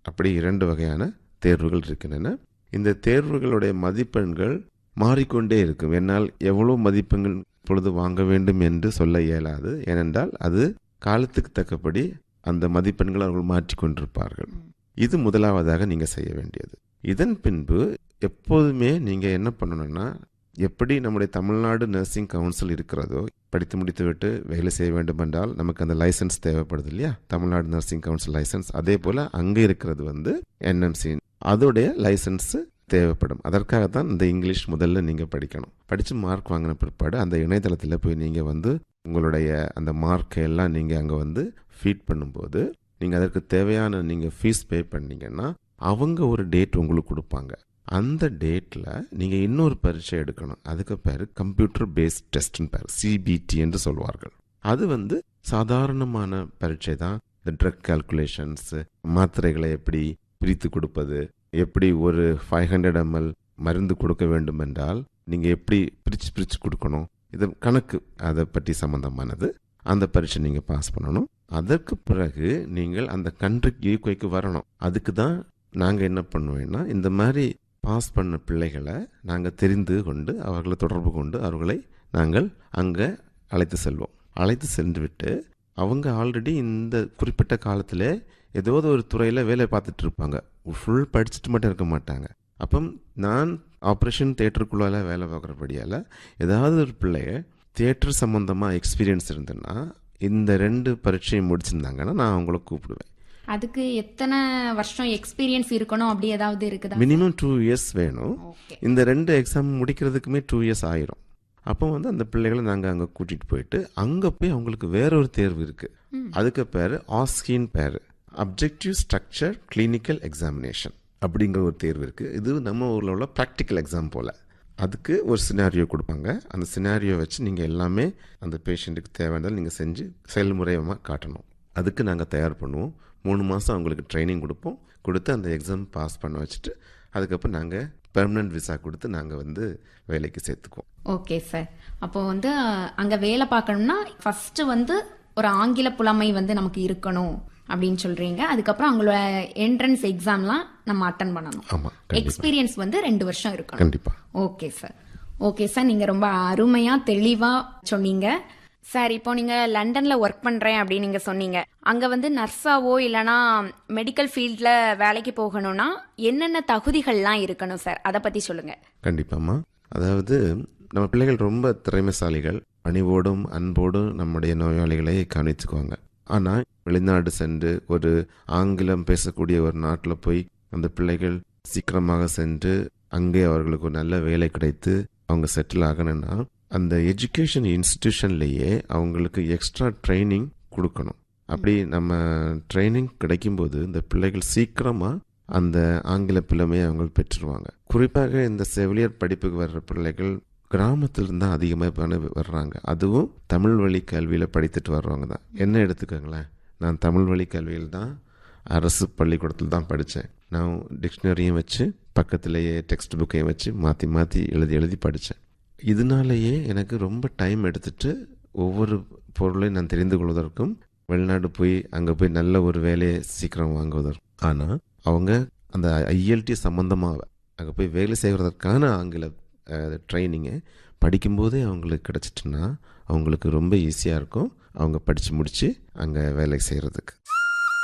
அப்படி 2 வகையான தேர்வுகள் இருக்கின்றன. இந்த தேர்வுகளுடைய மதிப்பெண்கள் மாறிக்கொண்டே இருக்கும். என்னால் எவ்வளவு மதிப்பெண்கள் இப்பொழுது வாங்க வேண்டும் என்று சொல்ல இயலாது. ஏனென்றால் அது காலத்துக்கு தக்கபடி அந்த மதிப்பெண்கள் அவர்கள் மாற்றிக்கொண்டிருப்பார்கள். இது முதலாவதாக நீங்கள் செய்ய வேண்டியது. இதன் பின்பு எப்போதுமே நீங்கள் என்ன பண்ணணும்னா, எப்படி நம்முடைய தமிழ்நாடு நர்சிங் கவுன்சில் இருக்கிறதோ, படித்து முடித்துவிட்டு வேலை செய்ய வேண்டும் என்றால் நமக்கு அந்த லைசன்ஸ் தேவைப்படுது இல்லையா, தமிழ்நாடு நர்சிங் கவுன்சில் லைசன்ஸ். அதே போல் அங்கே இருக்கிறது என்எம்சி, அதோடைய லைசன்ஸ் தேவைப்படும். அதற்காகத்தான் இந்த இங்கிலீஷ் முதல்ல நீங்கள் படிக்கணும். படித்து மார்க் வாங்கின பிற்பாடு அந்த இணையதளத்தில் போய் நீங்கள் உங்களுடைய அந்த மார்க்கை எல்லாம் நீங்கள் அங்கே ஃபீட் பண்ணும்போது நீங்கள் அதற்கு தேவையான நீங்கள் ஃபீஸ் பே பண்ணீங்கன்னா அவங்க ஒரு டேட் உங்களுக்கு கொடுப்பாங்க. அந்த டேட்டில் நீங்கள் இன்னொரு பரீட்சை எடுக்கணும். அதுக்கு பேர் கம்ப்யூட்டர் பேஸ்ட் டெஸ்ட்னு பேர், சிபிடி என்று சொல்வார்கள். அது சாதாரணமான பரீட்சை தான். இந்த ட்ரக் கால்குலேஷன்ஸ், மாத்திரைகளை எப்படி பிரித்து கொடுப்பது, எப்படி ஒரு 500 ml மருந்து கொடுக்க வேண்டும் என்றால் நீங்கள் எப்படி பிரித்து கொடுக்கணும், இது கணக்கு, அதை பற்றி சம்பந்தமானது. அந்த பரீட்சை நீங்கள் பாஸ் பண்ணணும். அதற்கு பிறகு நீங்கள் அந்த கண்ட்ரிக்கு யூகேக்கு வரணும். அதுக்கு தான் நாங்கள் என்ன பண்ணுவோம்னா, இந்த மாதிரி பாஸ் பண்ண பிள்ளைகளை நாங்கள் தெரிந்து கொண்டு அவர்களை தொடர்பு கொண்டு அவர்களை நாங்கள் அங்கே அழைத்து செல்வோம். அழைத்து சென்று விட்டு அவங்க ஆல்ரெடி இந்த குறிப்பிட்ட காலத்தில் ஏதோ ஒரு துறையில் வேலை பார்த்துட்டு இருப்பாங்க. ஃபுல் படிச்சுட்டு மட்டும் இருக்க மாட்டாங்க. அப்போ நான் ஆப்ரேஷன் தியேட்டருக்குள்ளால வேலை பார்க்குறபடியால் ஏதாவது ஒரு பிள்ளைய தியேட்டர் சம்மந்தமாக எக்ஸ்பீரியன்ஸ் இருந்ததுன்னா, இந்த 2 பரீட்சையும் முடிச்சிருந்தாங்கன்னா நான் அவங்கள கூப்பிடுவேன். அதுக்கு எத்தனை வருஷம் எக்ஸ்பீரியன்ஸ் இருக்கணும் அப்படி ஏதாவது இருக்குதா? மினிமம் 2 years வேணும். இந்த 2 எக்ஸாம் முடிக்கிறதுக்குமே 2 years ஆயிரும். அப்போ அந்த பிள்ளைகளை நாங்கள் அங்கே கூட்டிகிட்டு போயிட்டு அங்கே போய் அவங்களுக்கு வேற ஒரு தேர்வு இருக்குது. அதுக்கு பேர் ஆஸ்கின் பேர், அப்ஜெக்டிவ் ஸ்ட்ரக்சர் கிளினிக்கல் எக்ஸாமினேஷன் அப்படிங்கிற ஒரு தேர்வு இருக்குது. இது நம்ம ஊரில் உள்ள ப்ராக்டிக்கல் எக்ஸாம் போல். அதுக்கு ஒரு சினாரியோ கொடுப்பாங்க. அந்த சினாரியோ வச்சு நீங்கள் எல்லாமே அந்த பேஷண்ட்டுக்கு தேவையானதை நீங்கள் செஞ்சு செயல்முறையமாக காட்டணும். அதுக்கு நாங்கள் தயார் பண்ணுவோம். 3 மாதம் அவங்களுக்கு ட்ரைனிங் கொடுத்து அந்த எக்ஸாம் பாஸ் பண்ண வச்சுட்டு அதுக்கப்புறம் நாங்கள் பெர்மனன்ட் விசா கொடுத்து நாங்கள் வேலைக்கு சேர்த்துக்குவோம். Okay sir. அப்போ அங்கே வேலை பார்க்கணும்னா ஃபர்ஸ்ட் ஒரு ஆங்கில புலமை நமக்கு இருக்கணும் அப்படின்னு சொல்றீங்க. அதுக்கப்புறம் அவங்களோட என்ட்ரன்ஸ் எக்ஸாம்லாம் நம்ம அட்டன் பண்ணணும். ஆமாம். எக்ஸ்பீரியன்ஸ் 2 வருஷம் இருக்கணும். கண்டிப்பாக. ஓகே சார், நீங்க ரொம்ப அருமையா தெளிவா சொன்னீங்க சார். இப்போ நீங்க லண்டன்ல ஒர்க் பண்றேன் அப்படின்னு நீங்க சொன்னீங்க. அங்க நர்ஸாவோ இல்லனா மெடிக்கல் ஃபீல்ட்ல வேலைக்கு போகணும்னா என்னென்ன தகுதிகள்லாம் இருக்கணும் சார், அதை பத்தி சொல்லுங்க. கண்டிப்பாமா. அதாவது நம்ம பிள்ளைகள் ரொம்ப திறமைசாலிகள். பணிவோடும் அன்போடும் நம்முடைய நோயாளிகளை கவனிச்சுக்குவாங்க. ஆனால் வெளிநாடு சென்று ஒரு ஆங்கிலம் பேசக்கூடிய ஒரு நாட்டில் போய் அந்த பிள்ளைகள் சீக்கிரமாக சென்று அங்கே அவர்களுக்கு ஒரு நல்ல வேலை கிடைத்து அவங்க செட்டில் ஆகணும்னா அந்த எஜுகேஷன் இன்ஸ்டிடியூஷன்லேயே அவங்களுக்கு எக்ஸ்ட்ரா ட்ரைனிங் கொடுக்கணும். அப்படி நம்ம ட்ரைனிங் கிடைக்கும்போது இந்த பிள்ளைகள் சீக்கிரமாக அந்த ஆங்கில புலமையை அவங்க பெற்றுருவாங்க. குறிப்பாக இந்த செவிலியர் படிப்புக்கு வர்ற பிள்ளைகள் கிராமத்திலிருந்து தான் அதிகமாக வர்றாங்க. அதுவும் தமிழ் வழி கல்வியில் படித்துட்டு வர்றவங்க தான். என்ன எடுத்துக்கோங்களேன், நான் தமிழ் வழி கல்வியில் தான் அரசு பள்ளிக்கூடத்தில் தான் படித்தேன். நான் டிக்ஷனரியும் வச்சு பக்கத்திலேயே டெக்ஸ்ட் புக்கையும் வச்சு மாற்றி மாற்றி எழுதி படித்தேன். இதனாலேயே எனக்கு ரொம்ப டைம் எடுத்துட்டு ஒவ்வொரு பொருளையும் நான் தெரிந்து கொள்வதற்கும் வெளிநாடு போய் அங்கே போய் நல்ல ஒரு வேலையை சீக்கிரம் வாங்குவதற்கும். ஆனால் அவங்க அந்த ஐஎல்டி சம்மந்தமாக அங்கே போய் வேலை செய்வதற்கான ஆங்கில ட்ரைனிங்கை படிக்கும்போதே அவங்களுக்கு கிடச்சிட்டுன்னா அவங்களுக்கு ரொம்ப ஈஸியாக இருக்கும் அவங்க படித்து முடித்து அங்கே வேலை செய்கிறதுக்கு.